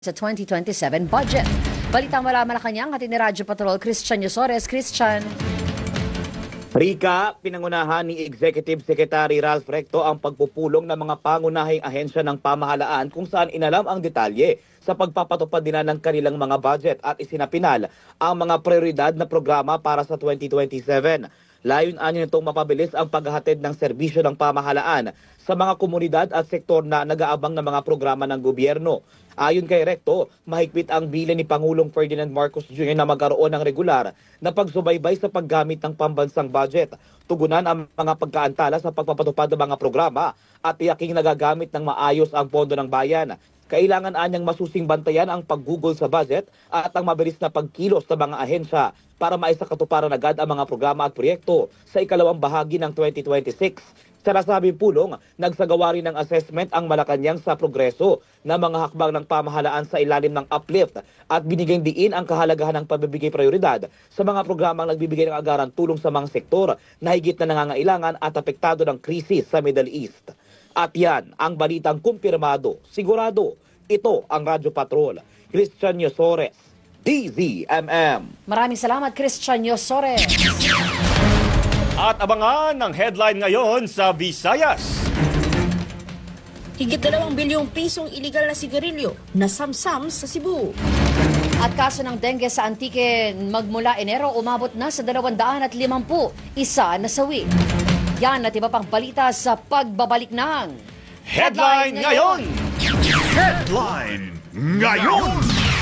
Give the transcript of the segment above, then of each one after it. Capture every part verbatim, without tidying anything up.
sa twenty twenty-seven budget. Balitang wala Malacanang, hatid ni Radyo Patrol Christian Yosores. Christian. Rika, pinangunahan ni Executive Secretary Ralph Recto ang pagpupulong ng mga pangunahing ahensya ng pamahalaan kung saan inalam ang detalye sa pagpapatupad din ng kanilang mga budget at isinapinal ang mga prioridad na programa para sa twenty twenty-seven. Layunin nitong mapabilis ang paghahatid ng serbisyo ng pamahalaan sa mga komunidad at sektor na nag-aabang ng mga programa ng gobyerno. Ayon kay Recto, mahigpit ang bilin ni Pangulong Ferdinand Marcos Junior na magkaroon ng regular na pagsubaybay sa paggamit ng pambansang budget, tugunan ang mga pagkaantala sa pagpapatupad ng mga programa at tiyaking nagagamit ng maayos ang pondo ng bayan. Kailangan anyang masusing bantayan ang paggugol sa budget at ang mabilis na pagkilos ng mga ahensya para maisakatuparan agad ang mga programa at proyekto sa ikalawang bahagi ng twenty twenty-six. Sa nasabing pulong, nagsagawa rin ng assessment ang Malacanang sa progreso ng mga hakbang ng pamahalaan sa ilalim ng uplift at binigyang diin ang kahalagahan ng pabibigay prioridad sa mga programang nagbibigay ng agarang tulong sa mga sektor na higit na nangangailangan at apektado ng krisis sa Middle East. At yan ang balitang kumpirmado, sigurado. Ito ang Radyo Patrol, Christian Yosores, D Z M M. Maraming salamat, Christian Yosores. At abangan ang headline ngayon sa Visayas. Higit dalawang bilyong pisong iligal na sigarilyo na samsam sa Cebu. At kaso ng dengue sa Antique magmula Enero umabot na sa dalawang daan at limampu, isa nasawi. Yan at iba pang balita sa pagbabalik ng Headline ngayon! Headline ngayon!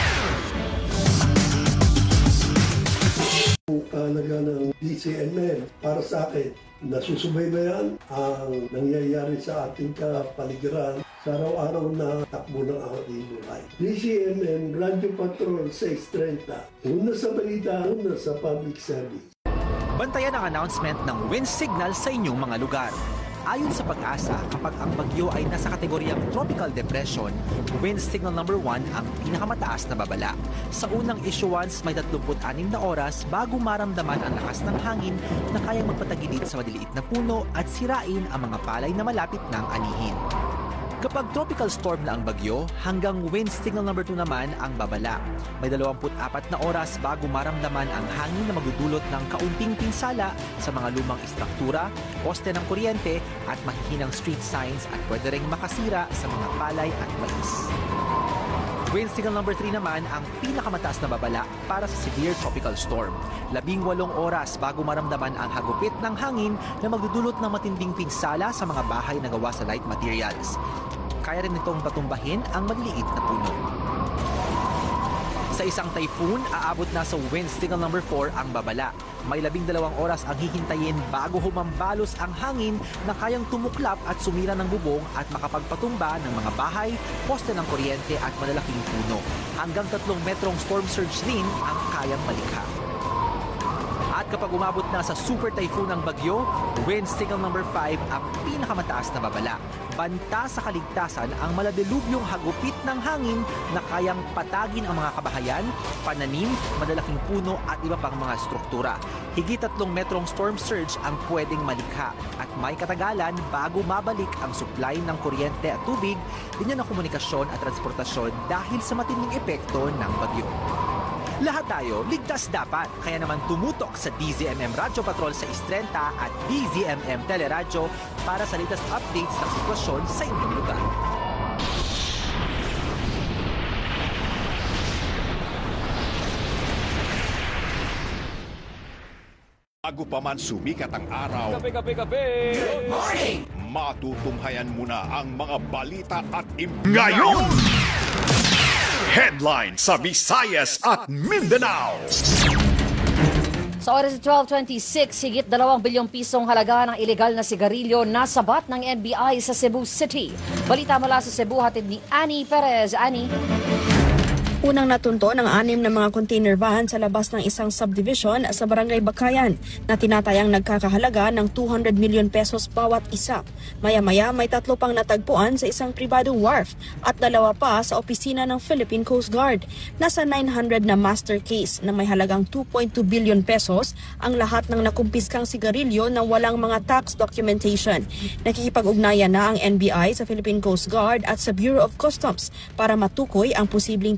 Kahalaga ng D C M M para sa akin, nasusubaybayan ang nangyayari sa ating kapaligiran sa araw-araw na takbo ng ating buhay. D C M M Radyo Patrol six thirty, una sa balita, una sa public service. Bantayan ang announcement ng wind signal sa inyong mga lugar. Ayon sa Pag-asa, kapag ang bagyo ay nasa kategoryang tropical depression, wind signal number one ang pinakamataas na babala. Sa unang issuance, may tatlumpu't anim na oras bago maramdaman ang lakas ng hangin na kayang magpatagilid sa maliliit na puno at sirain ang mga palay na malapit ng anihin. Kapag tropical storm na ang bagyo, hanggang wind signal number two naman ang babala. May dalawampu't apat na oras bago maramdaman ang hangin na magdudulot ng kaunting pinsala sa mga lumang istruktura, poste ng kuryente at mahihinang street signs at pwede ring makasira sa mga palay at mais. Wind signal number three naman ang pinakamataas na babala para sa severe tropical storm. Labing walong oras bago maramdaman ang hagupit ng hangin na magdudulot ng matinding pinsala sa mga bahay na gawa sa light materials. Kaya rin itong patumbahin ang maliliit na puno. Sa isang typhoon, aabot na sa wind signal number four ang babala. May labing dalawang oras ang hihintayin bago humambalos ang hangin na kayang tumuklap at sumira ng bubong at makapagpatumba ng mga bahay, poste ng kuryente at malalaking puno. Hanggang tatlong metrong storm surge din ang kayang malikha. At kapag umabot na sa super typhoon ng bagyo, wind signal number five ang pinakamataas na babala. Banta sa kaligtasan ang maladilubyong hagupit ng hangin na kayang patagin ang mga kabahayan, pananim, madalaking puno at iba pang mga struktura. Higit tatlong metrong storm surge ang pwedeng malikha at may katagalan bago mabalik ang supply ng kuryente at tubig, linya ng komunikasyon at transportasyon dahil sa matinding epekto ng bagyo. Lahat tayo, ligtas dapat. Kaya naman tumutok sa D Z M M Radyo Patrol sa Istrenta at D Z M M Teleradyo para sa latest updates ng sitwasyon sa inyong lugar. Bago pa man sumikat ang araw, Kape, kape, kape! Good morning! Matutunghayan muna ang mga balita at im- Ngayon! Headline sa Visayas at Mindanao. Sa oras sa twelve twenty-six, higit dalawang bilyong pisong halaga ng ilegal na sigarilyo na sabat ng N B I sa Cebu City. Balita mula sa Cebu, hatid ni Annie Perez. Annie. Unang natunto ng anim na mga container van sa labas ng isang subdivision sa Barangay Bakayan na tinatayang nagkakahalaga ng two hundred million pesos bawat isa. Maya-maya may tatlo pang natagpuan sa isang pribadong wharf at dalawa pa sa opisina ng Philippine Coast Guard. Nasa nine hundred na master case na may halagang two point two billion pesos ang lahat ng nakumpiskang sigarilyo na walang mga tax documentation. Nakikipag-ugnayan na ang N B I sa Philippine Coast Guard at sa Bureau of Customs para matukoy ang posibleng